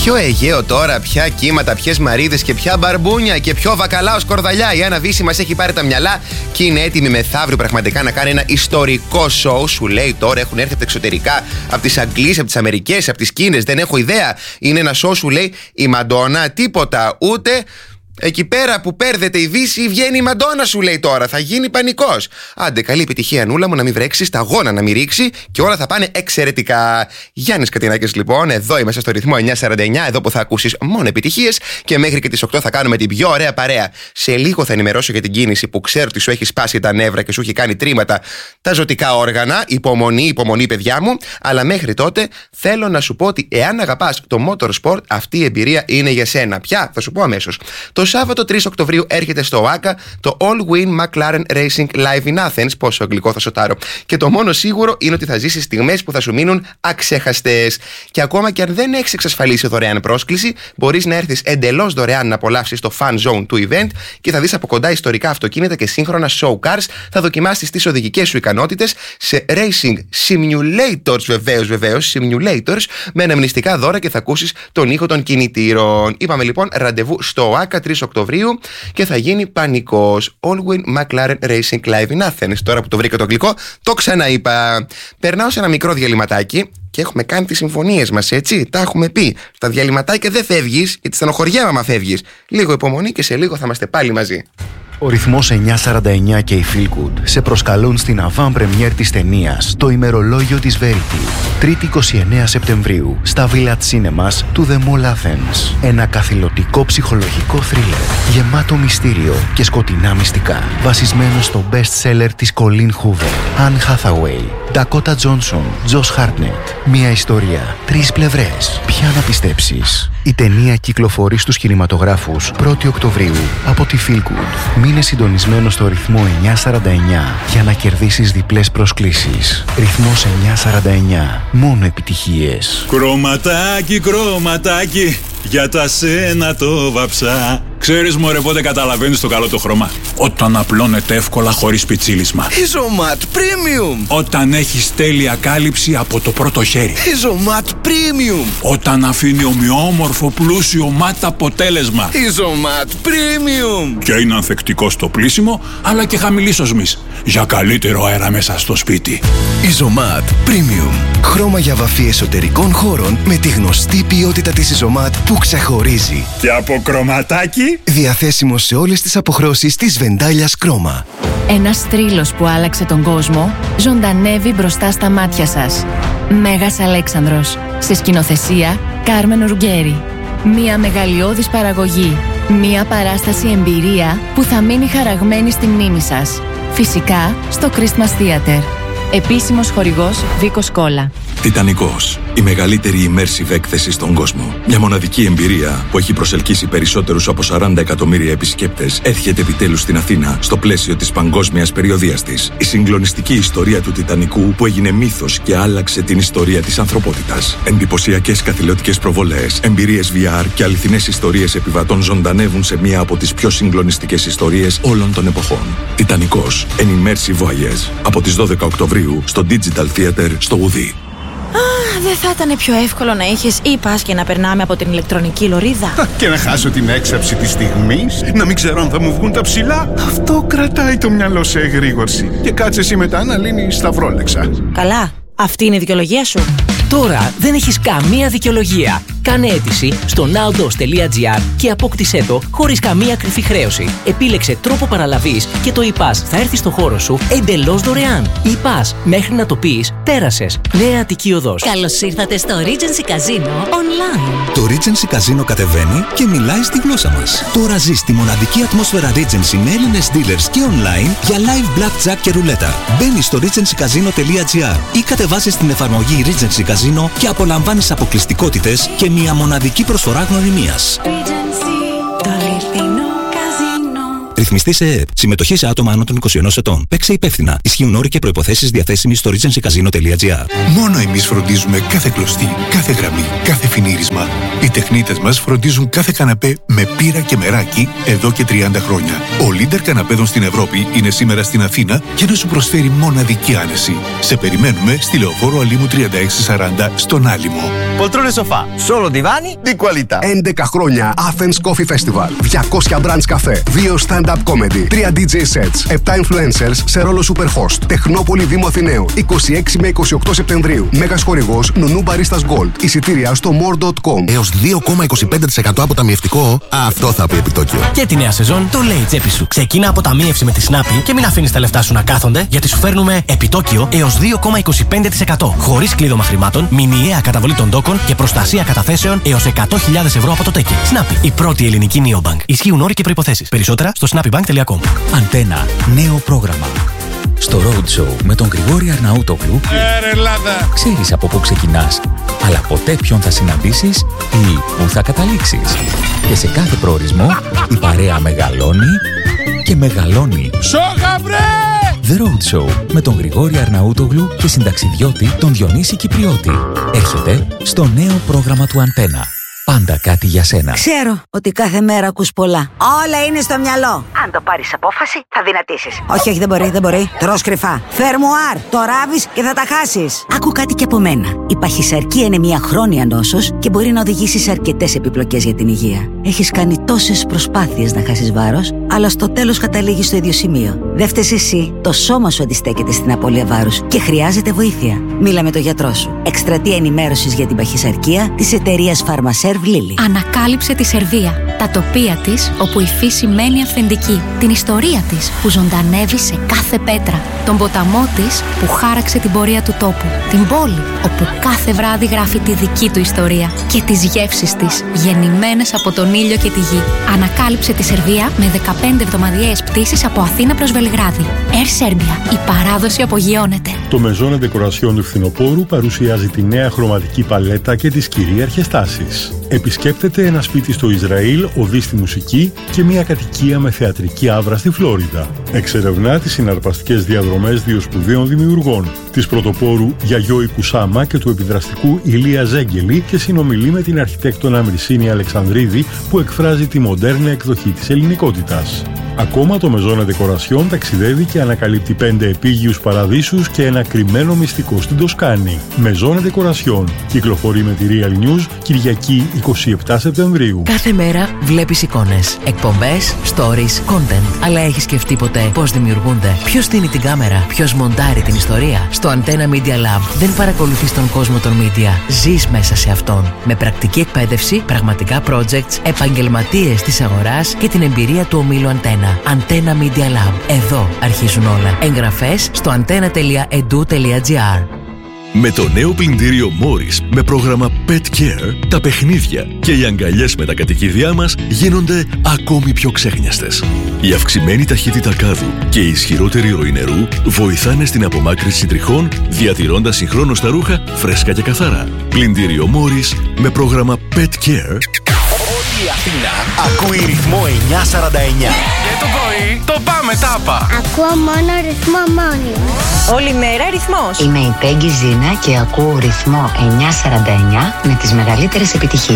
Ποιο Αιγαίο τώρα, ποια κύματα, ποιες μαρίδες και ποια μπαρμπούνια και ποιο βακαλάο σκορδαλιά. Η Άννα Βύση μας έχει πάρει τα μυαλά και είναι έτοιμη μεθαύριο πραγματικά να κάνει ένα ιστορικό σοου. Σου λέει τώρα έχουν έρθει από τα εξωτερικά, από τις Αγγλίες, από τις Αμερικές, από τις Κίνες. Δεν έχω ιδέα. Είναι ένα σοου, σου λέει η Μαντόνα, τίποτα ούτε. Εκεί πέρα που πέρδεται η Δύση βγαίνει η Μαντόνα, σου λέει τώρα. Θα γίνει πανικός. Άντε, καλή επιτυχία, Νούλα μου, να μην βρέξει, σταγόνα να μην ρίξει και όλα θα πάνε εξαιρετικά. Γιάννης Κατινάκης, λοιπόν, εδώ είμαστε στο ρυθμό 949, εδώ που θα ακούσεις μόνο επιτυχίες και μέχρι και τις 8 θα κάνουμε την πιο ωραία παρέα. Σε λίγο θα ενημερώσω για την κίνηση που ξέρω ότι σου έχει σπάσει τα νεύρα και σου έχει κάνει τρίματα τα ζωτικά όργανα. Υπομονή, υπομονή, παιδιά μου. Αλλά μέχρι τότε θέλω να σου πω ότι εάν αγαπάς το motorsport, αυτή η εμπειρία είναι για σένα. Πια, θα σου πω αμέσως. Το Σάββατο 3 Οκτωβρίου έρχεται στο ΆΚΑ το All Win McLaren Racing Live in Athens. Πόσο αγγλικό θα σοτάρω. Και το μόνο σίγουρο είναι ότι θα ζήσεις στιγμές που θα σου μείνουν αξέχαστες. Και ακόμα και αν δεν έχεις εξασφαλίσει δωρεάν πρόσκληση, μπορείς να έρθεις εντελώς δωρεάν να απολαύσεις το fan zone του event και θα δεις από κοντά ιστορικά αυτοκίνητα και σύγχρονα show cars. Θα δοκιμάσεις τις οδηγικές σου ικανότητες σε racing simulators, βεβαίως, simulators, με αναμνηστικά δώρα και θα ακούσεις τον ήχο των κινητήρων. Είπαμε λοιπόν ραντεβού στο ΆΚΑ 3 Οκτωβρίου και θα γίνει πανικός. Allwin McLaren Racing Live in Athens. Τώρα που το βρήκα το αγγλικό, το ξαναείπα. Περνάω σε ένα μικρό διαλυματάκι και έχουμε κάνει τις συμφωνίες μας, έτσι. Τα έχουμε πει. Στα διαλυματάκια δεν φεύγεις, γιατί στενοχωριέμαι άμα φεύγεις. Λίγο υπομονή και σε λίγο θα είμαστε πάλι μαζί. Ο ρυθμός 949 και η Feel Good σε προσκαλούν στην avant-première της ταινίας «Το ημερολόγιο της Verity». 3η 29 Σεπτεμβρίου στα Village Cinemas του The Mall Athens. Ένα καθηλωτικό ψυχολογικό θρίλερ γεμάτο μυστήριο και σκοτεινά μυστικά. Βασισμένο στο best seller της Colleen Hoover, Anne Hathaway, Dakota Johnson, Josh Hartnett. Μια ιστορία, 3 πλευρές. Ποια να πιστέψεις? Η ταινία κυκλοφορεί στους κινηματογράφους 1η Οκτωβρίου από τη Feel Good. Μείνε συντονισμένο στο ρυθμό 949 για να κερδίσεις διπλές προσκλήσεις. Ρυθμός 949. Μόνο επιτυχίες. Κρωματάκι, κρωματάκι, για τα σένα το βαψά. Ξέρεις μωρέ πότε καταλαβαίνεις το καλό το χρώμα? Όταν απλώνεται εύκολα χωρίς πιτσίλισμα. Ιζωμάτ Premium. Όταν έχεις τέλεια κάλυψη από το πρώτο χέρι. Ιζωμάτ Premium. Όταν αφήνει ομοιόμορφο πλούσιο ματ αποτέλεσμα. Ιζωμάτ Premium. Και είναι ανθεκτικό στο πλύσιμο αλλά και χαμηλής οσμής, για καλύτερο αέρα μέσα στο σπίτι. Ιζωμάτ Premium. Χρώμα για βαφή εσωτερικών χώρων με τη γνωστή ποιότητα της Ιζωμάτ που ξεχωρίζει. Και από κρωματάκι. Διαθέσιμο σε όλες τις αποχρώσεις της Βεντάλιας Κρόμα. Ένας θρύλος που άλλαξε τον κόσμο ζωντανεύει μπροστά στα μάτια σας. Μέγας Αλέξανδρος. Σε σκηνοθεσία Κάρμεν Ουργκέρι. Μια μεγαλειώδης παραγωγή. Μια παράσταση εμπειρία που θα μείνει χαραγμένη στη μνήμη σας. Φυσικά στο Christmas Theater. Επίσημος χορηγός Βίκος Κόλλα. Τιτανικός. Η μεγαλύτερη immersive έκθεση στον κόσμο. Μια μοναδική εμπειρία που έχει προσελκύσει περισσότερους από 40 εκατομμύρια επισκέπτες έρχεται επιτέλους στην Αθήνα στο πλαίσιο της παγκόσμιας περιοδείας της. Η συγκλονιστική ιστορία του Τιτανικού που έγινε μύθος και άλλαξε την ιστορία της ανθρωπότητας. Εντυπωσιακές καθηλωτικές προβολές, εμπειρίες VR και αληθινές ιστορίες επιβατών ζωντανεύουν σε μία από τις πιο συγκλονιστικές ιστορίες όλων των εποχών. Τιτανικός. An immersive voyage. Από τις 12 Οκτωβρίου στο Digital Theater στο Ουδί. Δεν θα ήταν πιο εύκολο να είχες e-pass και να περνάμε από την ηλεκτρονική λωρίδα? Και να χάσω την έξαψη της στιγμής, να μην ξέρω αν θα μου βγουν τα ψηλά. Αυτό κρατάει το μυαλό σε εγρήγορση. Και κάτσε εσύ μετά να λύνεις σταυρόλεξα. Καλά, αυτή είναι η δικαιολογία σου. Τώρα δεν έχεις καμία δικαιολογία. Κάνε αίτηση στο nowdos.gr και απόκτησέ το χωρίς καμία κρυφή χρέωση. Επίλεξε τρόπο παραλαβής και το e-pass θα έρθει στο χώρο σου εντελώς δωρεάν. E-pass, μέχρι να το πεις, πέρασες. Νέα Αττική Οδός. Καλώς ήρθατε στο Regency Casino Online. Το Regency Casino κατεβαίνει και μιλάει στη γλώσσα μας. Τώρα ζεις τη μοναδική ατμόσφαιρα Regency με Έλληνες dealers και online για live blackjack και ρουλέτα. Μπαίνεις στο regencycasino.gr ή κατεβάζεις την εφαρμογή Regency Casino και απολαμβάνεις αποκλειστικότητες και μια μοναδική προσφορά γνωριμίας. Ρυθμιστή σε ΕΕΠ. Συμμετοχή σε άτομα άνω των 21 ετών. Παίξε υπεύθυνα. Ισχύουν όροι και προϋποθέσεις διαθέσιμοι στο regencycasino.gr. Μόνο εμείς φροντίζουμε κάθε κλωστή, κάθε γραμμή, κάθε φινίρισμα. Οι τεχνίτες μας φροντίζουν κάθε καναπέ με πύρα και μεράκι εδώ και 30 χρόνια. Ο leader καναπέδων στην Ευρώπη είναι σήμερα στην Αθήνα για να σου προσφέρει μοναδική άνεση. Σε περιμένουμε στη Λεωφόρο Αλήμου 3640 στον Άλυμο. Poltrone sofà, solo divani di qualità. 11 χρόνια Athens Coffee Festival. 200 branch καφέ, 2 stand-up comedy, 3 DJ sets, 7 influencers σε ρόλο superhost. Τεχνόπολη Δήμου Αθηναίου, 26 με 28 Σεπτεμβρίου. Μέγας χορηγός Νουνού Μπαρίστας Gold. Εισιτήρια στο more.com. Έως 2,25% αποταμιευτικό, αυτό θα πει επιτόκιο. Και τη νέα σεζόν το λέει η τσέπη σου. Ξεκίνα αποταμίευση με τη Snappi και μην αφήνεις τα λεφτά σου να κάθονται, γιατί σου φέρνουμε επιτόκιο έως 2,25%. Χωρίς κλείδωμα χρημάτων, μηνιαία καταβολή των τόκων και προστασία καταθέσεων έως 100.000 ευρώ από το τέκι. Snappi, η πρώτη ελληνική neobank. Ισχύουν όροι και προϋποθέσεις. Περισσότερα στο snappybank.com. Αντένα, νέο πρόγραμμα. Στο Roadshow με τον Γρηγόρη Αρναούτογλου ξέρεις από πού ξεκινάς, αλλά ποτέ ποιον θα συναντήσεις ή πού θα καταλήξεις. Και σε κάθε προορισμό η παρέα μεγαλώνει και μεγαλώνει. Σόγα βρε! The Roadshow με τον Γρηγόρη Αρναούτογλου και συνταξιδιώτη τον Διονύση Κυπριώτη. Έρχεται στο νέο πρόγραμμα του Αντένα. Πάντα κάτι για σένα. Ξέρω ότι κάθε μέρα ακούς πολλά. Όλα είναι στο μυαλό. Αν το πάρεις απόφαση, θα δυνατήσεις. Όχι, όχι, δεν μπορεί. Τρως κρυφά. Φερμουάρ, το ράβεις και θα τα χάσεις. Άκου κάτι και από μένα. Η παχυσαρκία είναι μια χρόνια νόσος και μπορεί να οδηγήσει σε αρκετές επιπλοκές για την υγεία. Έχεις κάνει τόσες προσπάθειες να χάσεις βάρος, αλλά στο τέλος καταλήγεις στο ίδιο σημείο. Δεν φταίς εσύ. Το σώμα σου αντιστέκεται στην απώλεια βάρους και χρειάζεται βοήθεια. Μίλα με τον γιατρό σου. Εκστρατεία ενημέρωσης για την παχυσαρκία της εταιρείας Pharmaserv Lilly. Ανακάλυψε τη Σερβία, τα τοπία της όπου η φύση μένει αυθεντική, την ιστορία της που ζωντανεύει σε κάθε πέτρα, τον ποταμό της που χάραξε την πορεία του τόπου, την πόλη όπου κάθε βράδυ γράφει τη δική του ιστορία και τις γεύσεις της γεννημένες από τον ήλιο και τη γη. Ανακάλυψε τη Σερβία με 15 εβδομαδιαίες πτήσεις από Αθήνα προς Βελιγράδι. Air Serbia, η παράδοση απογειώνεται. Το Maison Decoration του Φθινοπόρου παρουσιάζει τη νέα χρωματική παλέτα και τις κυρίαρχες τάσεις. Επισκέπτεται ένα σπίτι στο Ισραήλ, οδεί στη μουσική και μια κατοικία με θεατρική άβρα στη Φλόριντα. Εξερευνά τις συναρπαστικές διαδρομές δύο σπουδαίων δημιουργών, της πρωτοπόρου Γιαγιώη Κουσάμα και του επιδραστικού Ηλία Ζέγγελη, και συνομιλεί με την αρχιτέκτονα Μυρσίνη Αλεξανδρίδη που εκφράζει τη μοντέρνα εκδοχή της ελληνικότητας. Ακόμα το Maison Decoration ταξιδεύει και ανακαλύπτει 5 επίγειους παραδείσους και ένα κρυμμένο μυστικό στην Τοσκάνη. Maison Decoration κυκλοφορεί με τη Real News Κυριακή 27 Σεπτεμβρίου. Κάθε μέρα βλέπεις εικόνες, εκπομπές, stories, content. Αλλά έχεις σκεφτεί ποτέ πώς δημιουργούνται? Ποιος στείνει την κάμερα? Ποιος μοντάρει την ιστορία? Στο Antenna Media Lab δεν παρακολουθείς τον κόσμο των media. Ζεις μέσα σε αυτόν. Με πρακτική εκπαίδευση, πραγματικά projects, επαγγελματίες της αγοράς και την εμπειρία του ομίλου Antenna. Antenna Media Lab. Εδώ αρχίζουν όλα. Εγγραφές στο antenna.edu.gr. Με το νέο πλυντήριο Morris με πρόγραμμα Pet Care, τα παιχνίδια και οι αγκαλιές με τα κατοικίδια μας γίνονται ακόμη πιο ξέχνιαστες. Η αυξημένη ταχύτητα κάδου και η ισχυρότερη ροή νερού βοηθάνε στην απομάκρυνση τριχών, διατηρώντας συγχρόνως τα ρούχα φρέσκα και καθαρά. Πλυντήριο Morris με πρόγραμμα Pet Care. Η Αθήνα ακούει ρυθμό 949. Και το πρωί το πάμε τάπα. Ακούω μόνο ρυθμό μόνιμο. Όλη μέρα ρυθμός. Είμαι η Πέγγι Ζίνα και ακούω ρυθμό 949 με τις μεγαλύτερες επιτυχίες.